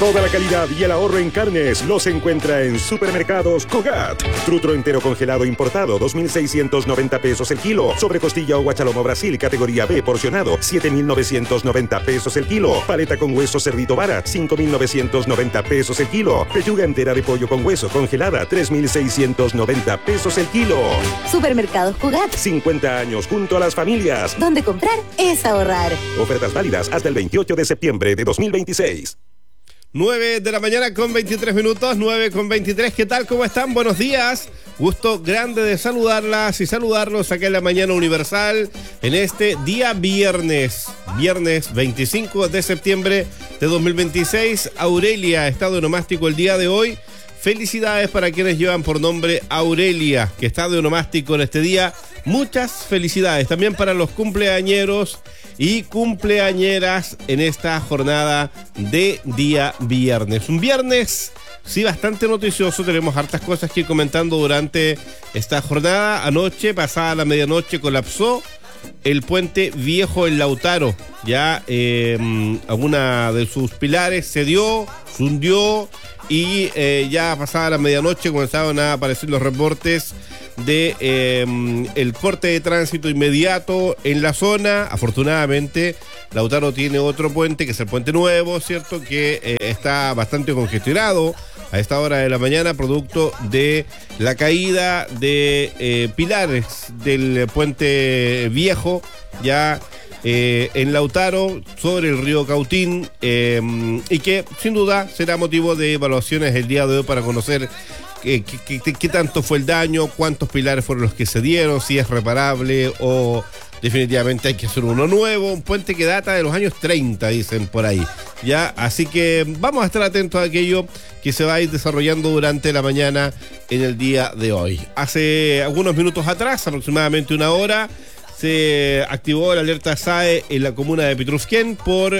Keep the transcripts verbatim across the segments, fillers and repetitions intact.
Toda la calidad y el ahorro en carnes los encuentra en Supermercados Cogat. Trutro entero congelado importado, dos mil seiscientos noventa pesos el kilo. Sobrecostilla o guachalomo Brasil, categoría B, porcionado, siete mil novecientos noventa pesos el kilo. Paleta con hueso cerdito vara, cinco mil novecientos noventa pesos el kilo. Pechuga entera de pollo con hueso congelada, tres mil seiscientos noventa pesos el kilo. Supermercados Cogat. cincuenta años junto a las familias. Donde comprar es ahorrar. Ofertas válidas hasta el veintiocho de septiembre de dos mil veintiséis. nueve de la mañana con veintitrés minutos, nueve con veintitrés. ¿Qué tal? ¿Cómo están? Buenos días. Gusto grande de saludarlas y saludarlos acá en la Mañana Universal en este día viernes, viernes veinticinco de septiembre de dos mil veintiséis. Aurelia, estado onomástico el día de hoy. Felicidades para quienes llevan por nombre Aurelia, que está de onomástico en este día. Muchas felicidades también para los cumpleañeros y cumpleañeras en esta jornada de día viernes. Un viernes, sí, bastante noticioso. Tenemos hartas cosas que ir comentando durante esta jornada. Anoche, pasada la medianoche, colapsó el puente viejo en Lautaro. Ya eh, alguna de sus pilares se dio, se hundió. Y eh, ya pasada la medianoche comenzaban a aparecer los reportes de eh, el corte de tránsito inmediato en la zona. Afortunadamente, Lautaro tiene otro puente, que es el Puente Nuevo, ¿cierto? Que eh, está bastante congestionado a esta hora de la mañana, producto de la caída de eh, pilares del puente viejo, ya Eh, en Lautaro, sobre el río Cautín, eh, y que sin duda será motivo de evaluaciones el día de hoy para conocer eh, qué, qué, qué tanto fue el daño, cuántos pilares fueron los que se dieron, si es reparable o definitivamente hay que hacer uno nuevo. Un puente que data de los años treinta, dicen por ahí, ya, así que vamos a estar atentos a aquello que se va a ir desarrollando durante la mañana en el día de hoy. Hace algunos minutos atrás, aproximadamente una hora, se activó la alerta S A E en la comuna de Pitrufquén por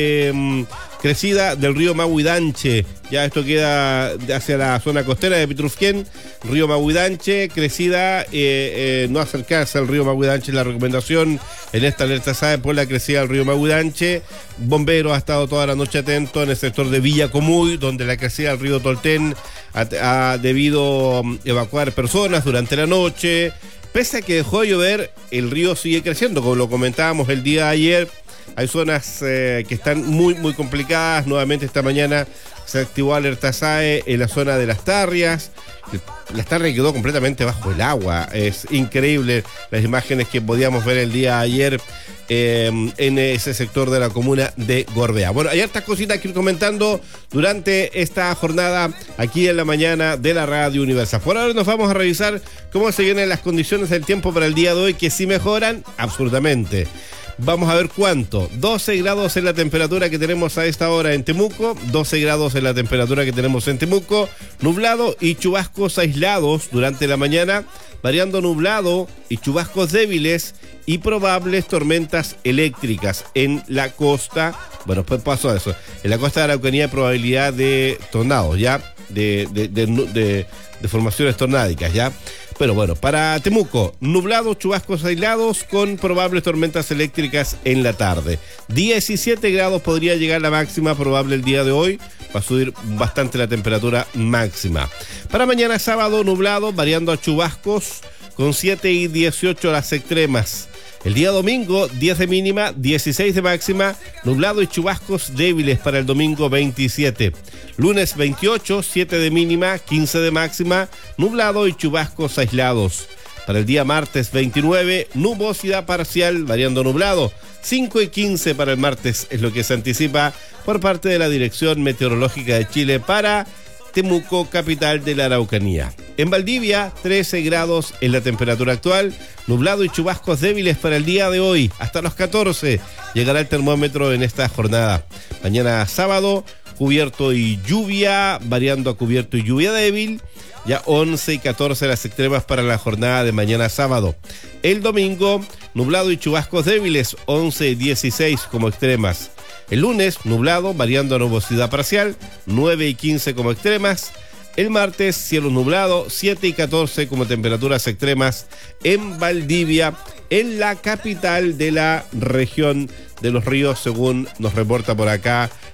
eh, crecida del río Mahuidanche. Ya esto queda hacia la zona costera de Pitrufquén, río Mahuidanche, crecida, eh, eh, no acercarse al río Mahuidanche, la recomendación en esta alerta S A E por la crecida del río Mahuidanche. Bomberos ha estado toda la noche atento en el sector de Villa Comuy, donde la crecida del río Toltén ha, ha debido evacuar personas durante la noche. Pese a que dejó de llover, el río sigue creciendo, como lo comentábamos el día de ayer. Hay zonas eh, que están muy, muy complicadas. Nuevamente esta mañana se activó alerta S A E en la zona de Las Tarrias. Las Tarrias quedó completamente bajo el agua. Es increíble las imágenes que podíamos ver el día de ayer eh, en ese sector de la comuna de Gorbea. Bueno, hay hartas cositas que ir comentando durante esta jornada aquí en la mañana de la Radio Universal. Por ahora nos vamos a revisar cómo se vienen las condiciones del tiempo para el día de hoy, que sí mejoran absolutamente. Vamos a ver cuánto. doce grados en la temperatura que tenemos a esta hora en Temuco, doce grados en la temperatura que tenemos en Temuco, nublado y chubascos aislados durante la mañana, variando nublado y chubascos débiles y probables tormentas eléctricas en la costa. Bueno, pues paso a eso. En la costa de Araucanía hay probabilidad de tornados, ¿ya? De, de, de, de, de formaciones tornádicas, ¿ya? Pero bueno, para Temuco, nublado, chubascos aislados con probables tormentas eléctricas en la tarde. diecisiete grados podría llegar la máxima probable el día de hoy. Va a subir bastante la temperatura máxima. Para mañana sábado, nublado, variando a chubascos con siete y dieciocho las extremas. El día domingo, diez de mínima, dieciséis de máxima, nublado y chubascos débiles para el domingo veintisiete. Lunes veintiocho, siete de mínima, quince de máxima, nublado y chubascos aislados. Para el día martes veintinueve, nubosidad parcial, variando nublado. cinco y quince para el martes es lo que se anticipa por parte de la Dirección Meteorológica de Chile para Temuco, capital de la Araucanía. En Valdivia, trece grados en la temperatura actual, nublado y chubascos débiles para el día de hoy. Hasta los catorce llegará el termómetro en esta jornada. Mañana sábado, cubierto y lluvia, variando a cubierto y lluvia débil. Ya once y catorce las extremas para la jornada de mañana sábado. El domingo, nublado y chubascos débiles, once y dieciséis como extremas. El lunes, nublado, variando a nubosidad parcial, nueve y quince como extremas. El martes, cielo nublado, siete y catorce como temperaturas extremas en Valdivia, en la capital de la región de Los Ríos, según nos reporta por acá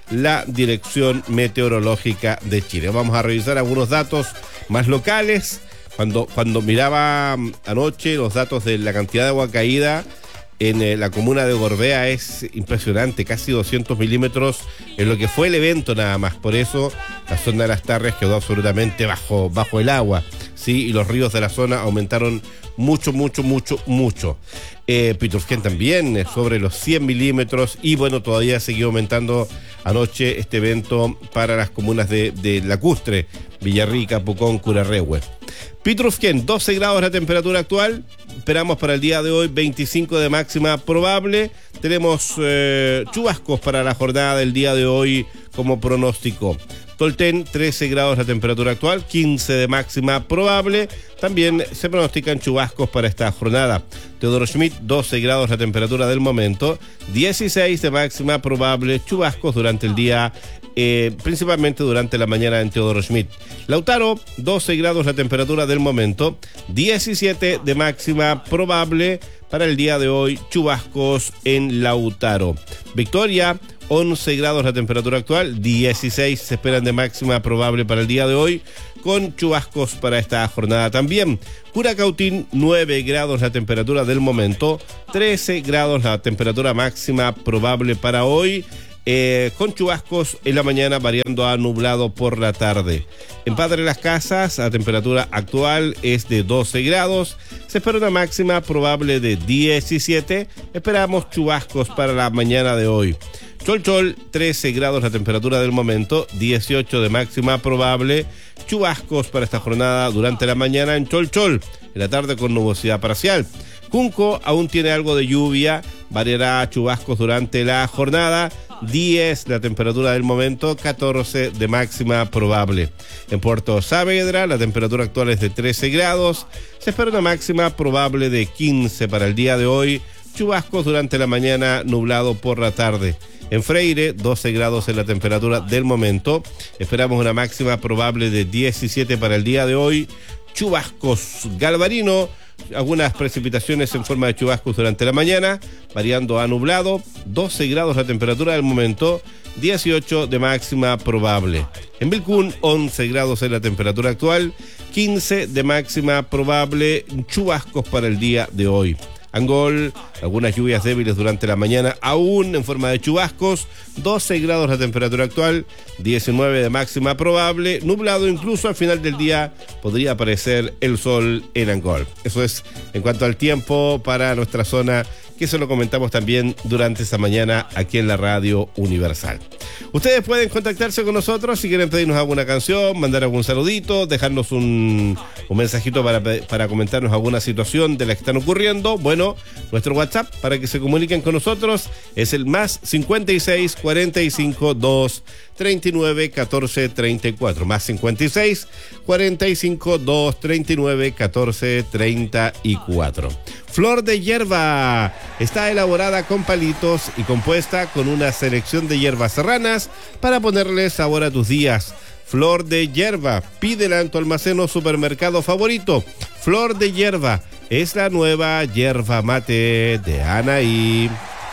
la Dirección Meteorológica de Chile. Vamos a revisar algunos datos más locales. Cuando, cuando miraba anoche los datos de la cantidad de agua caída en eh, la comuna de Gorbea, es impresionante, casi doscientos milímetros en lo que fue el evento nada más. Por eso la zona de Las Tarrias quedó absolutamente bajo, bajo el agua, ¿sí? Y los ríos de la zona aumentaron mucho, mucho, mucho, mucho. Eh, Pitrufquén también eh, sobre los cien milímetros, y bueno, todavía siguió aumentando anoche este evento para las comunas de, de Lacustre, Villarrica, Pucón, Curarrehue. Pitrufquén, doce grados la temperatura actual. Esperamos para el día de hoy veinticinco de máxima probable. Tenemos eh, chubascos para la jornada del día de hoy como pronóstico. Tolten, trece grados la temperatura actual, quince de máxima probable. También se pronostican chubascos para esta jornada. Teodoro Schmidt, doce grados la temperatura del momento, dieciséis de máxima probable, chubascos durante el día, eh, principalmente durante la mañana en Teodoro Schmidt. Lautaro, doce grados la temperatura del momento, diecisiete de máxima probable para el día de hoy, chubascos en Lautaro. Victoria, once grados la temperatura actual, dieciséis se esperan de máxima probable para el día de hoy, con chubascos para esta jornada también. Curacautín, nueve grados la temperatura del momento, trece grados la temperatura máxima probable para hoy, eh, con chubascos en la mañana variando a nublado por la tarde. En Padre Las Casas, la temperatura actual es de doce grados, se espera una máxima probable de diecisiete, esperamos chubascos para la mañana de hoy. Cholchol, trece grados la temperatura del momento, dieciocho de máxima probable, chubascos para esta jornada durante la mañana en Cholchol, en la tarde con nubosidad parcial. Junco aún tiene algo de lluvia, variará a chubascos durante la jornada, diez la temperatura del momento, catorce de máxima probable. En Puerto Saavedra la temperatura actual es de trece grados, se espera una máxima probable de quince para el día de hoy, chubascos durante la mañana, nublado por la tarde. En Freire, doce grados en la temperatura del momento, esperamos una máxima probable de diecisiete para el día de hoy, chubascos. Galvarino, algunas precipitaciones en forma de chubascos durante la mañana, variando a nublado, doce grados la temperatura del momento, dieciocho de máxima probable. En Vilcún, once grados en la temperatura actual, quince de máxima probable, chubascos para el día de hoy. Angol, algunas lluvias débiles durante la mañana, aún en forma de chubascos, doce grados la temperatura actual, diecinueve de máxima probable, nublado incluso al final del día podría aparecer el sol en Angol. Eso es en cuanto al tiempo para nuestra zona, que se lo comentamos también durante esta mañana aquí en la Radio Universal. Ustedes pueden contactarse con nosotros si quieren pedirnos alguna canción, mandar algún saludito, dejarnos un, un mensajito para, para comentarnos alguna situación de la que están ocurriendo. Bueno, nuestro WhatsApp para que se comuniquen con nosotros es el más cincuenta y seis, cuarenta y cinco, dos, treinta y nueve, catorce, treinta y cuatro. Más cincuenta y seis, cuarenta y cinco, dos, treinta y nueve, catorce, treinta y cuatro. Flor de hierba está elaborada con palitos y compuesta con una selección de hierbas serranas para ponerle sabor a tus días. Flor de hierba, pídela en tu almacén o supermercado favorito. Flor de hierba es la nueva yerba mate de Anaí.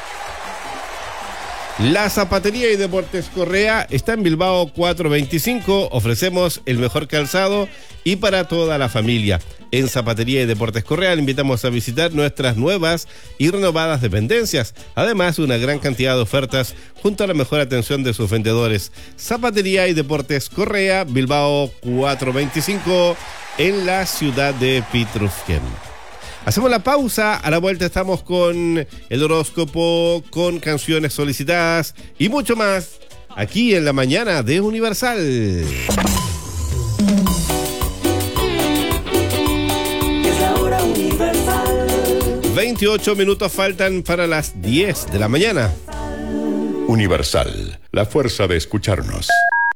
La Zapatería y Deportes Correa está en Bilbao cuatrocientos veinticinco. Ofrecemos el mejor calzado y para toda la familia. En Zapatería y Deportes Correa le invitamos a visitar nuestras nuevas y renovadas dependencias, además de una gran cantidad de ofertas junto a la mejor atención de sus vendedores. Zapatería y Deportes Correa, Bilbao cuatrocientos veinticinco, en la ciudad de Pitrufquén. Hacemos la pausa, a la vuelta estamos con el horóscopo, con canciones solicitadas y mucho más aquí en la mañana de Universal. veintiocho minutos faltan para las diez de la mañana. Universal, la fuerza de escucharnos.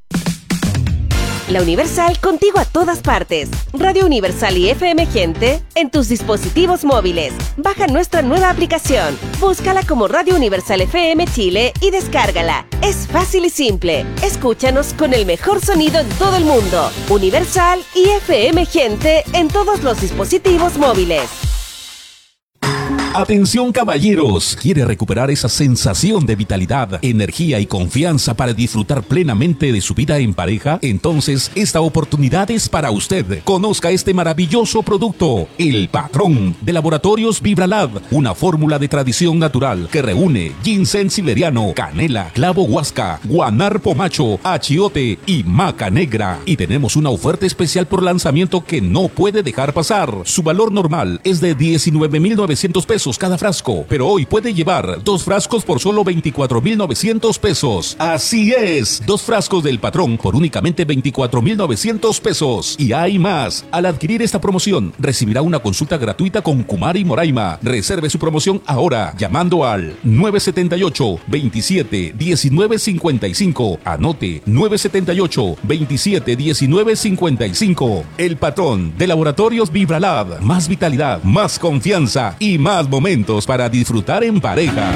La Universal contigo a todas partes. Radio Universal y F M Gente en tus dispositivos móviles. Baja nuestra nueva aplicación. Búscala como Radio Universal F M Chile y descárgala. Es fácil y simple. Escúchanos con el mejor sonido en todo el mundo. Universal y F M Gente en todos los dispositivos móviles. Atención caballeros, ¿quiere recuperar esa sensación de vitalidad, energía y confianza para disfrutar plenamente de su vida en pareja? Entonces esta oportunidad es para usted. Conozca este maravilloso producto, El Patrón, de Laboratorios Vibralab, una fórmula de tradición natural que reúne ginseng siberiano, canela, clavo huasca, guanarpo macho, achiote y maca negra. Y tenemos una oferta especial por lanzamiento que no puede dejar pasar. Su valor normal es de diecinueve mil novecientos pesos cada frasco, pero hoy puede llevar dos frascos por solo veinticuatro mil novecientos pesos. Así es, dos frascos del Patrón por únicamente veinticuatro mil novecientos pesos. Y hay más. Al adquirir esta promoción, recibirá una consulta gratuita con Kumari Moraima. Reserve su promoción ahora llamando al nueve siete ocho, veintisiete, diecinueve cincuenta y cinco. Anote nueve siete ocho, veintisiete, diecinueve cincuenta y cinco. El Patrón de Laboratorios Vibralab. Más vitalidad, más confianza y más momentos para disfrutar en pareja.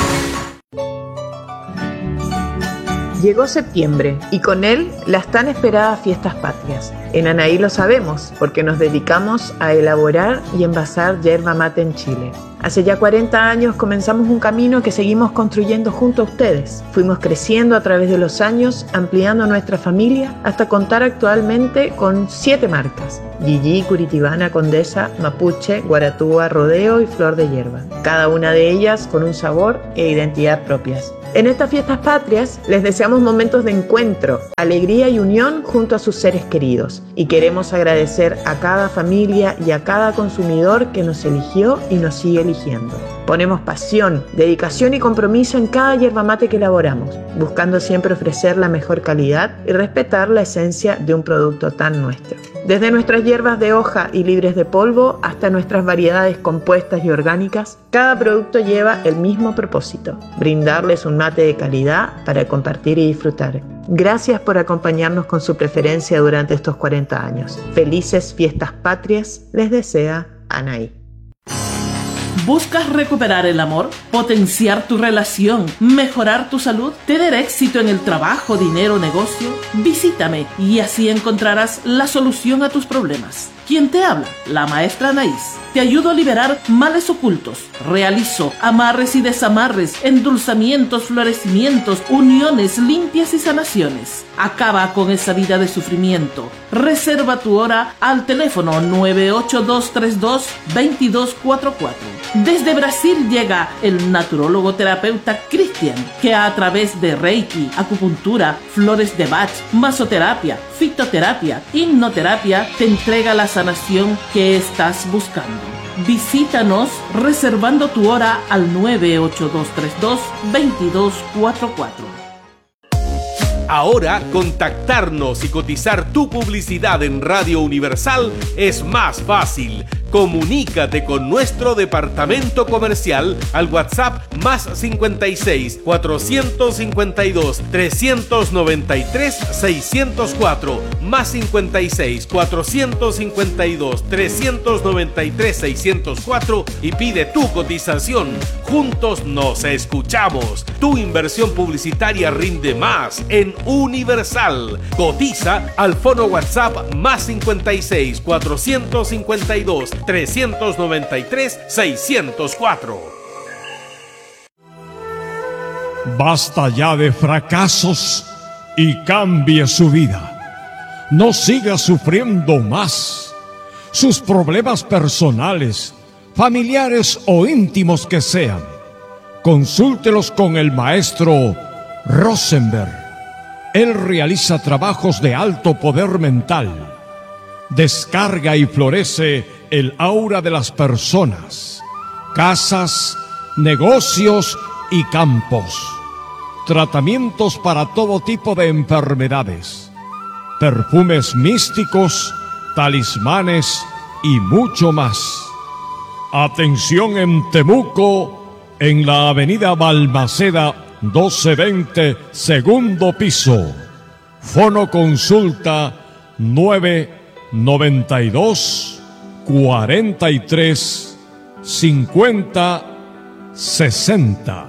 Llegó septiembre y con él las tan esperadas fiestas patrias. En Anaí lo sabemos porque nos dedicamos a elaborar y envasar yerba mate en Chile. Hace ya cuarenta años comenzamos un camino que seguimos construyendo junto a ustedes. Fuimos creciendo a través de los años, ampliando nuestra familia hasta contar actualmente con siete marcas: Gigi, Curitibana, Condesa, Mapuche, Guaratúa, Rodeo y Flor de Hierba. Cada una de ellas con un sabor e identidad propias. En estas fiestas patrias les deseamos momentos de encuentro, alegría y unión junto a sus seres queridos. Y queremos agradecer a cada familia y a cada consumidor que nos eligió y nos sigue eligiendo. Ponemos pasión, dedicación y compromiso en cada yerba mate que elaboramos, buscando siempre ofrecer la mejor calidad y respetar la esencia de un producto tan nuestro. Desde nuestras hierbas de hoja y libres de polvo hasta nuestras variedades compuestas y orgánicas, cada producto lleva el mismo propósito: brindarles un mate de calidad para compartir y disfrutar. Gracias por acompañarnos con su preferencia durante estos cuarenta años. Felices fiestas patrias les desea Anaí. ¿Buscas recuperar el amor? ¿Potenciar tu relación? ¿Mejorar tu salud? ¿Tener éxito en el trabajo, dinero, negocio? Visítame y así encontrarás la solución a tus problemas. ¿Quién te habla? La maestra Anaís. Te ayudo a liberar males ocultos. Realizo amarres y desamarres, endulzamientos, florecimientos, uniones limpias y sanaciones. Acaba con esa vida de sufrimiento. Reserva tu hora al teléfono nueve ocho dos tres dos, dos dos cuatro cuatro. Desde Brasil llega el naturólogo terapeuta Cristian, que a través de Reiki, acupuntura, flores de Bach, masoterapia, fitoterapia, hipnoterapia, te entrega la sanación que estás buscando. Visítanos reservando tu hora al nueve ocho dos tres dos, dos dos cuatro cuatro. Ahora, contactarnos y cotizar tu publicidad en Radio Universal es más fácil. Comunícate con nuestro departamento comercial al WhatsApp más cincuenta y seis, cuatrocientos cincuenta y dos, trescientos noventa y tres, seiscientos cuatro, más cincuenta y seis, cuatrocientos cincuenta y dos, trescientos noventa y tres, seiscientos cuatro y pide tu cotización. Juntos nos escuchamos. Tu inversión publicitaria rinde más en Universal. Cotiza al fono WhatsApp más cincuenta y seis, cuatrocientos cincuenta y dos, trescientos noventa y tres, seiscientos cuatro. Basta ya de fracasos y cambie su vida. No siga sufriendo más. Sus problemas personales, familiares o íntimos que sean, consúltelos con el maestro Rosenberg. Él realiza trabajos de alto poder mental. Descarga y florece el aura de las personas, casas, negocios y campos. Tratamientos para todo tipo de enfermedades, perfumes místicos, talismanes y mucho más. Atención en Temuco, en la avenida Balmaceda doce veinte, segundo piso. Fono consulta nueve noventa y dos, cuarenta y tres, cincuenta, sesenta.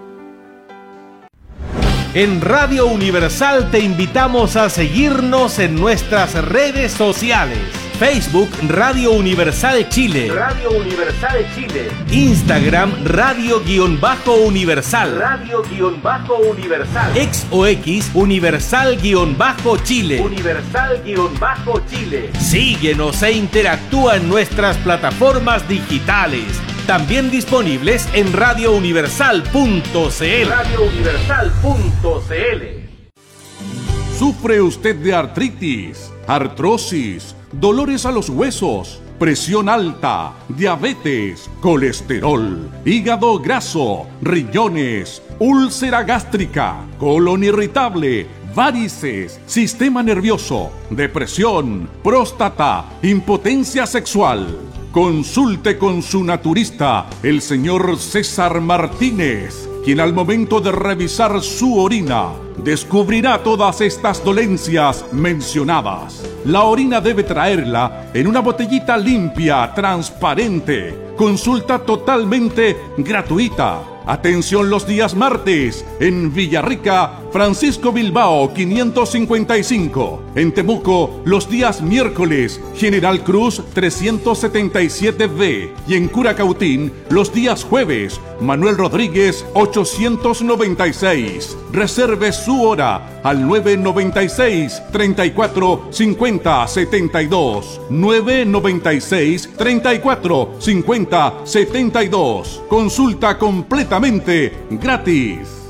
En Radio Universal te invitamos a seguirnos en nuestras redes sociales. Facebook Radio Universal Chile. Radio Universal Chile. Instagram Radio-Universal. Radio-Universal. Ex o X Universal-Chile. Universal-Chile. Síguenos e interactúa en nuestras plataformas digitales. También disponibles en radio universal punto c l. radio universal punto c l. ¿Sufre usted de artritis, artrosis, dolores a los huesos, presión alta, diabetes, colesterol, hígado graso, riñones, úlcera gástrica, colon irritable, varices, sistema nervioso, depresión, próstata, impotencia sexual? Consulte con su naturista, el señor César Martínez, quien al momento de revisar su orina descubrirá todas estas dolencias mencionadas. La orina debe traerla en una botellita limpia, transparente. Consulta totalmente gratuita. Atención los días martes en Villarrica, Francisco Bilbao quinientos cincuenta y cinco. En Temuco los días miércoles, General Cruz trescientos setenta y siete B. Y en Curacautín los días jueves, Manuel Rodríguez ochocientos noventa y seis. Reserve su hora al nueve noventa y seis, treinta y cuatro, cincuenta, setenta y dos. nueve noventa y seis, treinta y cuatro, cincuenta, setenta y dos. Consulta completamente gratis.